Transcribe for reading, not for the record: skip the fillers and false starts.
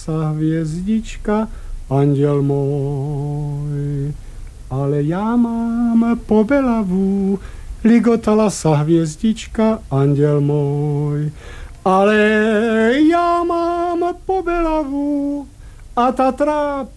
sa hviezdička, andiel môj. Ale ja mám pobelavú, ligotala sa hviezdička, andiel môj. Ale ja mám pobelavú, a tá trápi